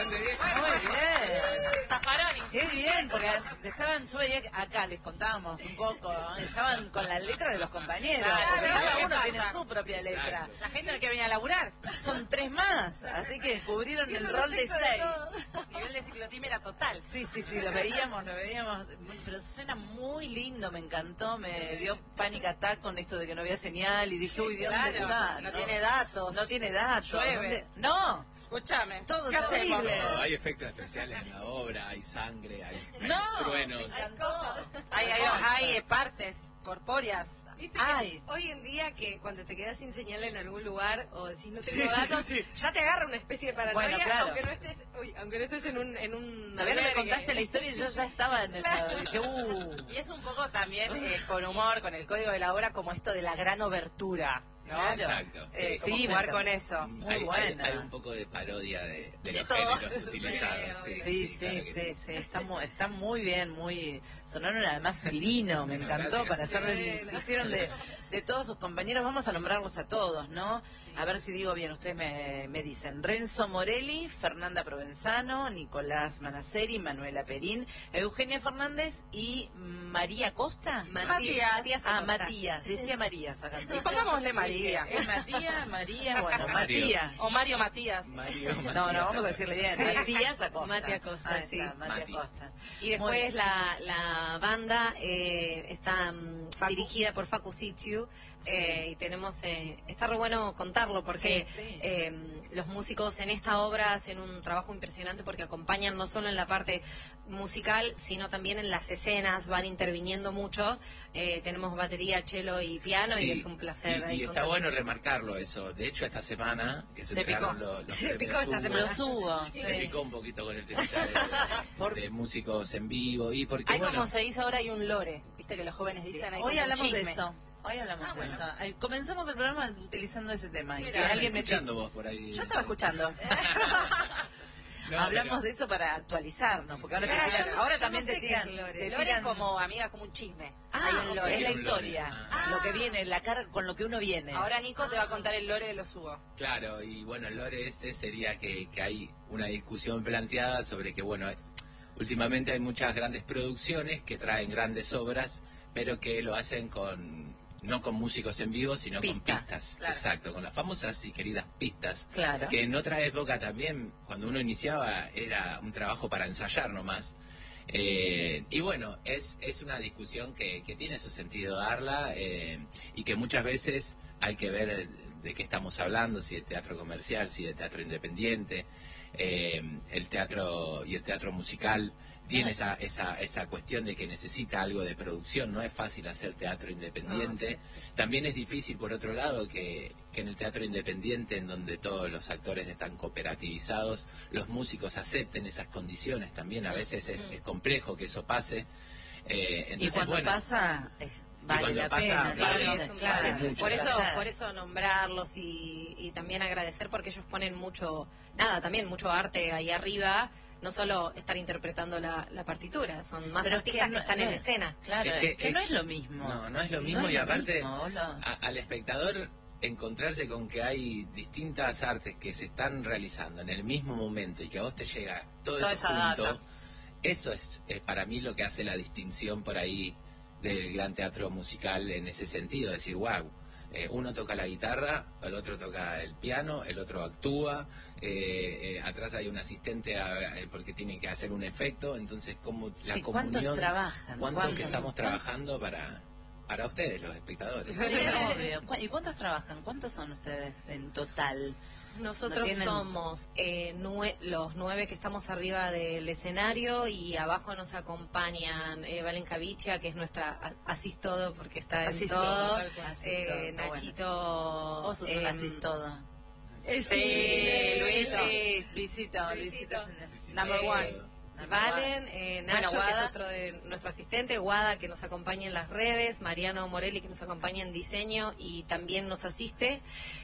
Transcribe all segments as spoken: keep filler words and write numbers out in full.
grande, vieja. Muy bien. Zaffaroni. Qué bien, porque estaban, yo veía que acá les contábamos un poco, estaban con la letra de los compañeros, Claro, porque cada ¿qué uno pasa? tiene su propia letra. Exacto. La gente que venía a laburar. Son tres más, así que descubrieron el Siendo rol de respecto de seis. todo. El nivel de ciclotimia total. Sí, sí, sí, lo veíamos, lo veíamos, pero suena muy lindo, me encantó, me dio panic attack con esto de que no había señal y dije, uy, ¿de dónde Claro, está? no tiene datos. No tiene datos. Llueve. ¿Dónde? No, Escúchame. todo ¿Qué hacemos? terrible. No, hay efectos especiales en la obra, hay sangre, hay No. truenos. Hay, hay, hay eh, partes corpóreas. ¿Viste Ay. que hoy en día que cuando te quedas sin señal en algún lugar o decís no Sí, tengo sí, datos, sí. ya te agarra una especie de paranoia, Bueno, claro. aunque no estés, uy, aunque no estés en un en un Todavía no me albergue. contaste la historia y yo ya estaba en el... Dije, uh... Y es un poco también eh, con humor, con el código de la obra, como esto de la gran obertura, ¿no? Claro. Exacto. Eh, Sí, como me jugar encanta. con eso. Muy hay, hay, buena. hay un poco de parodia de, de, De los todo. géneros utilizados. Sí, Sí, sí, claro que sí, sí, está muy, está muy bien, muy... Sonaron además divino, me Bueno, encantó gracias. para hacerle... Bueno. Hicieron de, de todos sus compañeros, vamos a nombrarlos a todos, ¿no? A ver si digo bien, ustedes me, me dicen. Renzo Morelli, Fernanda Provenzano, Nicolás Manaceri, Manuela Perín, Eugenia Fernández y María Costa. Matías, Matías Ah, Acosta. Matías, decía Marías acá. Y pongámosle María. Es Matías, María, bueno, Mario. Matías. O Mario Matías. Mario, No, Matías no, vamos a Acosta. decirle bien. Matías Acosta. Mati Acosta, Ahí sí. está, Mati Mati. Acosta. Y Muy después bien. la, la banda eh, está mm, dirigida por Facu Sitiu eh, y tenemos, eh, está re bueno contarlo porque Sí, sí. eh, los músicos en esta obra hacen un trabajo impresionante porque acompañan no solo en la parte musical, sino también en las escenas, van interviniendo mucho. Eh, tenemos batería, cello y piano y Sí, es un placer. Y, ahí y está contar. bueno remarcarlo eso. De hecho, esta semana que se, Se entregaron picó. los, los Se premios picó esta Hugo, semana. Los hubo, Sí. se sí. picó un poquito con el tema de, Por- de músicos en vivo y porque Hay bueno, como se dice ahora, hay un lore. Viste que los jóvenes dicen ahí Hoy como hablamos de chisme. eso. Hoy hablamos Ah, de bueno. eso. Ay, comenzamos el programa utilizando ese tema. y que Mira, alguien me escuchando vos por ahí. Yo estaba escuchando. No, Hablamos pero- de eso para actualizarnos, porque ahora, Claro, te tiran- yo no- ahora yo también no te sé qué tiran, es lore. te El lore es tiran como, amiga, como un chisme. Ah, Hay un ok. lore. es la un lore. historia, Ah. lo que viene, la carga con lo que uno viene. Ahora Nico te va a contar el lore de los Hugo. Claro, y bueno, el lore este sería que, que hay una discusión planteada sobre que, bueno, últimamente hay muchas grandes producciones que traen grandes obras, pero que lo hacen con no con músicos en vivo, sino Pista, con pistas. claro. Exacto, con las famosas y queridas pistas. Claro. Que en otra época también, cuando uno iniciaba, era un trabajo para ensayar nomás. Eh, y bueno, es, es una discusión que, que tiene su sentido darla eh, y que muchas veces hay que ver de qué estamos hablando, si de teatro comercial, si de teatro independiente. Eh, el teatro y el teatro musical tiene esa, esa, esa cuestión de que necesita algo de producción, no es fácil hacer teatro independiente. También es difícil, por otro lado, que, que en el teatro independiente, en donde todos los actores están cooperativizados, los músicos acepten esas condiciones también. A veces es, es complejo que eso pase. Eh, y entonces, cuando bueno, pasa, es- vale cuando la pasa, pena. Sí, vale, entonces, es un claro, placer. mucho por eso placer. por eso nombrarlos y, y también agradecer porque ellos ponen mucho, nada, también mucho arte ahí arriba, no solo estar interpretando la, la partitura, son más Pero es que artistas que, no- están no en es- escena. Claro, Es es que- que, es- no es lo mismo. No, no es lo mismo No es y lo aparte mismo, hola. a- al espectador encontrarse con que hay distintas artes que se están realizando en el mismo momento y que a vos te llega todo Toda eso esa junto, data. eso es, eh, para mí lo que hace la distinción por ahí del gran teatro musical en ese sentido, decir, wow, eh, uno toca la guitarra, el otro toca el piano, el otro actúa, eh, eh, atrás hay un asistente a- eh, porque tiene que hacer un efecto, entonces como la Sí, comunión, ¿cuántos trabajan? cuánto ¿Cuántos? que estamos trabajando para para ustedes los espectadores. Sí, obvio. ¿Cu- ¿Y cuántos trabajan? ¿Cuántos son ustedes en total? Nosotros No tienen- somos eh, nue- los nueve que estamos arriba del escenario y abajo nos acompañan eh, Valen Cavicia, que es nuestra a- asís todo porque está en Asís todo, todo, tal cual. Asís eh, todo, está Nachito, Vos sos un em, asís todo. eh, Sí, Luisito. Luisito, Luisito, Luisito. es Number Eh, one. Valen, eh, Nacho, Bueno, que es Guada. otro de nuestro asistente, Guada, que nos acompaña en las redes, Mariano Morelli, que nos acompaña en diseño y también nos asiste,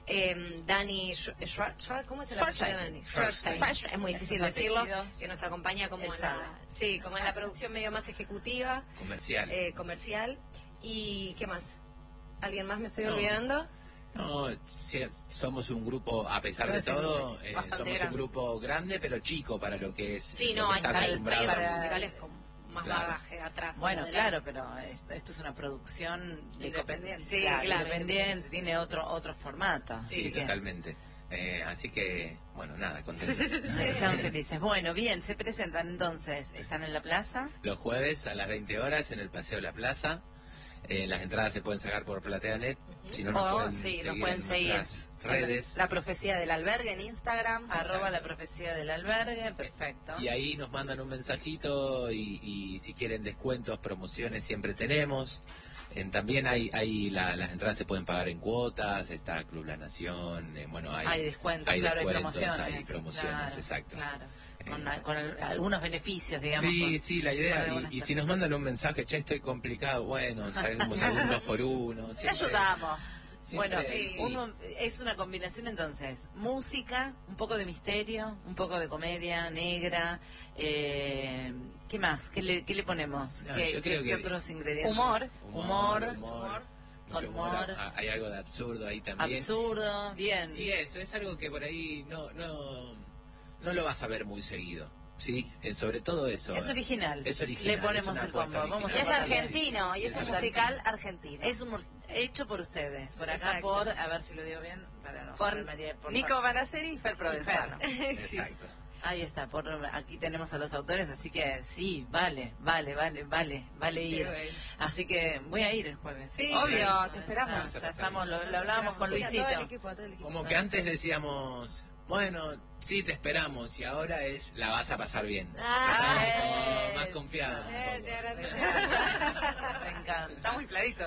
eh, Dani Sch- Schwar- Schwar- ¿cómo es el apellido de Dani? Schwarstein. Schwarstein, es muy difícil Esos decirlo, apellidos. que nos acompaña como Él en sabe. la, sí, como en la producción medio más ejecutiva, Comercial. eh, comercial. ¿Y qué más? ¿Alguien más me estoy No. olvidando? No, sí, somos un grupo, a pesar de todo, eh, Bastante somos un grande. grupo grande, pero chico para lo que es. Sí, lo no, que hay, está hay, hay acostumbrado. bandas musicales con más Claro. bagaje atrás. Bueno, adelante. claro, pero esto, esto es una producción de- Independiente. Sí, Claro, claro, independiente, tiene otro otro formato. Sí, así que totalmente. Eh, así que, bueno, nada, contentos. están felices. Bueno, bien, se presentan entonces, están en la plaza. Los jueves a las veinte horas en el Paseo de la Plaza. Eh, las entradas se pueden sacar por PlateaNet. Si no, nos O, pueden sí, nos seguir pueden en seguir. nuestras redes. La profecía del albergue en Instagram. Arroba Exacto. la profecía del albergue, perfecto. Y ahí nos mandan un mensajito y, y si quieren descuentos, promociones, siempre tenemos. En, también hay, hay la- las entradas se pueden pagar en cuotas, está Club La Nación, eh, bueno, hay, Hay descuentos, hay claro, hay descuentos, promociones. hay promociones, claro, exacto. Claro, Eh, con, con al- algunos beneficios, digamos. Sí, con- sí, la con idea, algunas y, y si nos mandan un mensaje, che, estoy complicado, bueno, sabemos algún dos por uno. Te siempre- ayudamos. siempre, Bueno, sí. uno- es una combinación entonces, música, un poco de misterio, un poco de comedia negra, eh, ¿qué más? ¿Qué le, qué le ponemos? No, ¿Qué, yo qué- creo qué que- otros ingredientes? Humor. Humor, humor, con mucho humor, humor. ah, hay algo de absurdo ahí también. absurdo, bien. Y eso, es algo que por ahí no, no, no lo vas a ver muy seguido, ¿sí? Eh, sobre todo eso. Es original. Es original, Le es ponemos una el apuesta combo. Vamos Y a es original. ponerle. argentino, y es un Exacto. musical argentino. Es un mur- hecho por ustedes, por acá Exacto. por, a ver si lo digo bien, para no Con saber, María, por Nico Banaceri y Fer Provenzano. Sí. Exacto. Ahí está, por aquí tenemos a los autores, así que sí, vale, vale, vale, vale, vale ir. bueno. Así que voy a ir el jueves. Sí, Obvio, obvio, te esperamos. Ya, ya estamos, lo, lo hablábamos con Sí, a todo el Luisito. equipo, a todo el equipo. Como que antes decíamos, bueno, sí, te esperamos, y ahora es, la vas a pasar bien. Ah, Como es. más confiado. un eh, poco. sí, gracias. Me encanta. Está muy infladito.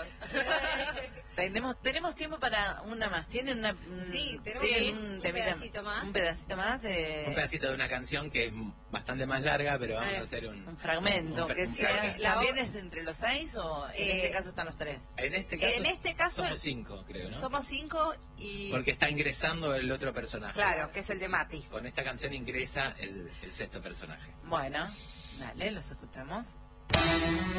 Tenemos, tenemos tiempo para una más. ¿Tienen una? un- Sí, tenemos un temita- pedacito más. Un pedacito más de. Un pedacito de una canción que es bastante más larga, pero vamos Eh, a hacer un... Un fragmento, un- un- que un sea. fragmento. La ¿También es de entre los seis o en Eh, este caso están los tres? En este caso, En este caso- somos cinco, creo, ¿no? Somos cinco y... Porque está ingresando el otro personaje. Claro, que es el de Mati. Con esta canción ingresa el, el sexto personaje. Bueno, dale, los escuchamos.